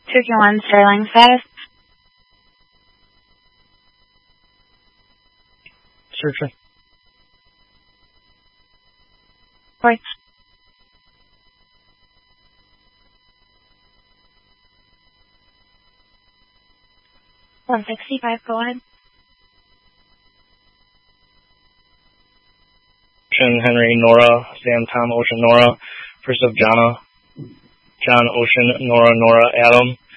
Turkey 1, Sterling, status. Searching. Report. 165, go ahead. Ocean, Henry, Nora, Sam, Tom, Ocean, Nora. First of John, Ocean, Nora, Adam.